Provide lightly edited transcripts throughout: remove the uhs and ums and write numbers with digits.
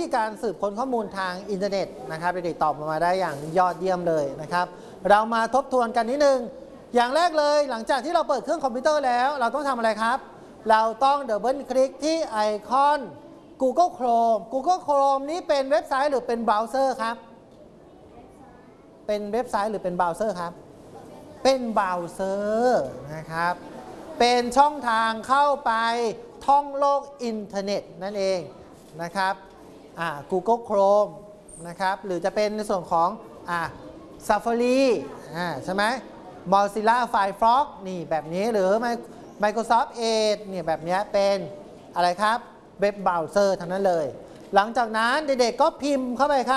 ธีการสืบค้นข้อมูลทางอินเทอร์เน็ตนะครับเด็กๆตอบมาได้อย่างยอดเยี่ยมเลยนะครับเรามาทบทวนกันนิดนึงอย่างแรกเลยหลังจากที่เราเปิดเครื่องคอมพิวเตอร์แล้วเราต้องทำอะไรครับเราต้องดับเบิลคลิกที่ไอคอน Google Chrome นี้เป็นเว็บไซต์หรือเป็นเบราว์เซอร์ครับเป็นเว็บไซต์หรือเป็นเบราว์เซอร์ครับเป็นเบราว์เซอร์นะครับเป็นช่องทางเข้าไปท่องโลกอินเทอร์เน็ตนั่นเองนะครับGoogle Chrome นะครับหรือจะเป็นในส่วนของSafari ใช่ไหม Mozilla Firefox นี่แบบนี้หรือ Microsoft Edge นี่แบบนี้เป็นอะไรครับเว็บเบราว์เซอร์ทั้งนั้นเลยหลังจากนั้นเด็กๆก็พิมพ์เข้าไปครับ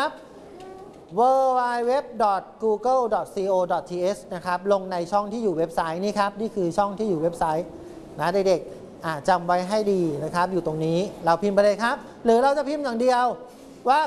www.google.co.th นะครับลงในช่องที่อยู่เว็บไซต์นี่ครับนี่คือช่องที่อยู่เว็บไซต์นะเด็กๆจำไว้ให้ดีนะครับอยู่ตรงนี้เราพิมพ์ไปเลยครับหรือเราจะพิมพ์อย่างเดียวว่า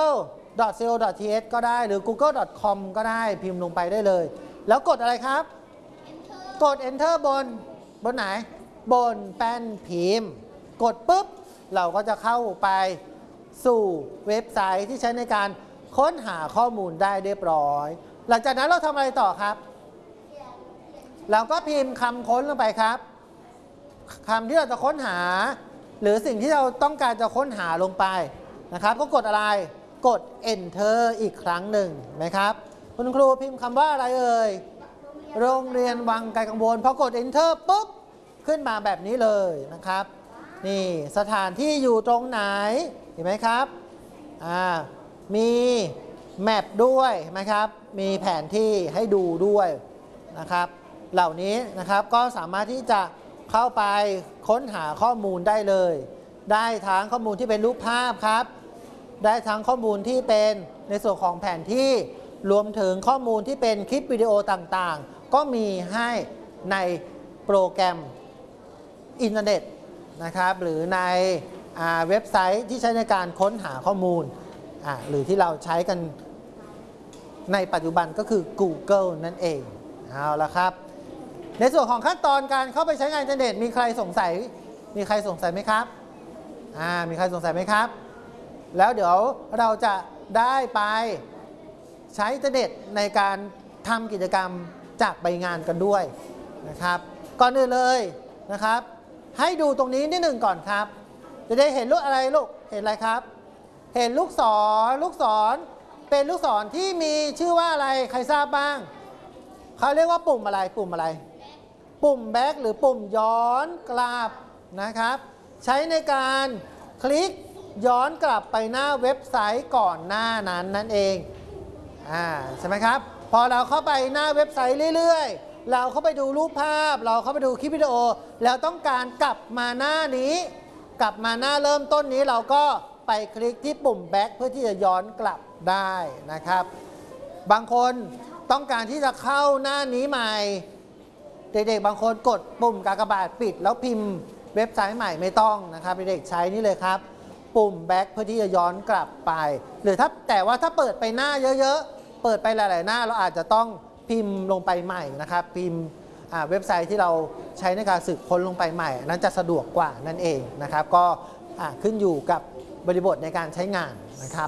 google.co.th ก็ได้หรือ google.com ก็ได้พิมพ์ลงไปได้เลยแล้วกดอะไรครับ กด enter บนไหนบนแป้นพิมพ์กดปุ๊บเราก็จะเข้าไปสู่เว็บไซต์ที่ใช้ในการค้นหาข้อมูลได้เรียบร้อยหลังจากนั้นเราทำอะไรต่อครับเราก็พิมพ์คำค้นลงไปครับคำที่เราจะค้นหาหรือสิ่งที่เราต้องการจะค้นหาลงไปนะครับก็กดอะไรกด enter อีกครั้งหนึ่งไหมครับคุณครูพิมพ์คำว่าอะไรเอ่ยโรงเรียนวังไกลกังวลพอกด enter ปุ๊บขึ้นมาแบบนี้เลยนะครับนี่สถานที่อยู่ตรงไหนเห็นไหมครับมีแมปด้วยไหมครับมีแผนที่ให้ดูด้วยนะครับเหล่านี้นะครับก็สามารถที่จะเข้าไปค้นหาข้อมูลได้เลยได้ทั้งข้อมูลที่เป็นรูปภาพครับได้ทั้งข้อมูลที่เป็นในส่วนของแผนที่รวมถึงข้อมูลที่เป็นคลิปวิดีโอต่างๆก็มีให้ในโปรแกรมอินเทอร์เน็ตนะครับหรือในเว็บไซต์ที่ใช้ในการค้นหาข้อมูลหรือที่เราใช้กันในปัจจุบันก็คือ Google นั่นเองเอาละครับในส่วนของขั้นตอนการเข้าไปใช้งานอินเทอร์เน็ตมีใครสงสัยไหมครับมีใครสงสัยไหมครับแล้วเดี๋ยวเราจะได้ไปใช้อินเทอร์เน็ตในการทำกิจกรรมจากใบงานกันด้วยนะครับก่อนอื่นเลยนะครับให้ดูตรงนี้นิดหนึ่งก่อนครับจะได้เห็นลูกอะไรลูกเห็นอะไรครับเห็นลูกศรเป็นลูกศรที่มีชื่อว่าอะไรใครทราบบ้างเขาเรียกว่าปุ่มอะไรปุ่มแบ็คหรือปุ่มย้อนกลับนะครับใช้ในการคลิกย้อนกลับไปหน้าเว็บไซต์ก่อนหน้านั้นนั่นเองใช่ไหมครับพอเราเข้าไปหน้าเว็บไซต์เรื่อยๆเราเข้าไปดูรูปภาพเราเข้าไปดูคลิปวิดีโอแล้วต้องการกลับมาหน้านี้กลับมาหน้าเริ่มต้นนี้เราก็ไปคลิกที่ปุ่มแบ็คเพื่อที่จะย้อนกลับได้นะครับบางคนต้องการที่จะเข้าหน้านี้ใหม่เด็กๆบางคนกดปุ่มกากบาทปิดแล้วพิมพ์เว็บไซต์ใหม่ไม่ต้องนะครับเด็กๆใช้นี่เลยครับปุ่มแบ็คเพื่อที่จะย้อนกลับไปหรือแต่ว่าถ้าเปิดไปหน้าเยอะๆเปิดไปหลายๆหน้าเราอาจจะต้องพิมพ์ลงไปใหม่นะครับพิมพ์เว็บไซต์ที่เราใช้ในการสืบค้นลงไปใหม่นั้นจะสะดวกกว่านั่นเองนะครับก็ขึ้นอยู่กับบริบทในการใช้งานนะครับ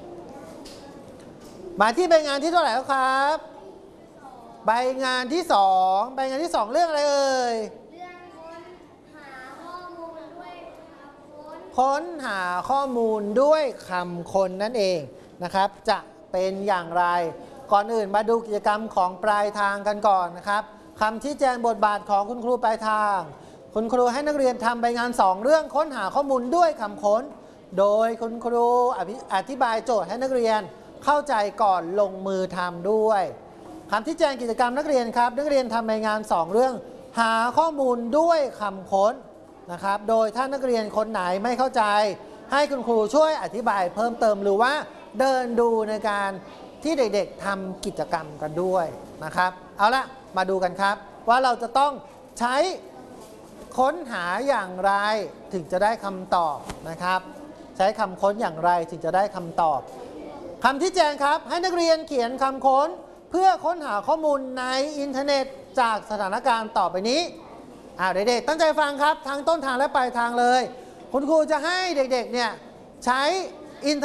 มาที่ใบงานที่เท่าไหร่แล้วครับใบงานที่2เรื่องอะไรเอ่ยค้นหาข้อมูลด้วยคำค้นนั่นเองนะครับจะเป็นอย่างไรก่อนอื่นมาดูกิจกรรมของปลายทางกันก่อนนะครับคำชี้แจงบทบาทของคุณครูปลายทางคุณครูให้นักเรียนทำใบงาน2เรื่องค้นหาข้อมูลด้วยคำค้นโดยคุณครูอธิบายโจทย์ให้นักเรียนเข้าใจก่อนลงมือทำด้วยคำชี้แจงกิจกรรมนักเรียนครับนักเรียนทำใบงาน2เรื่องหาข้อมูลด้วยคำค้นนะครับโดยถ้านักเรียนคนไหนไม่เข้าใจให้คุณครูช่วยอธิบายเพิ่มเติมหรือว่าเดินดูในการที่เด็กๆทำกิจกรรมกันด้วยนะครับเอาละมาดูกันครับว่าเราจะต้องใช้ค้นหาอย่างไรถึงจะได้คำตอบนะครับใช้คำค้นอย่างไรถึงจะได้คำตอบคำชี้แจงครับให้นักเรียนเขียนคำค้นเพื่อค้นหาข้อมูลในอินเทอร์เน็ตจากสถานการณ์ต่อไปนี้เด็กๆตั้งใจฟังครับทั้งต้นทางและปลายทางเลยคุณครูจะให้เด็กๆเนี่ยใช้อินเทอร์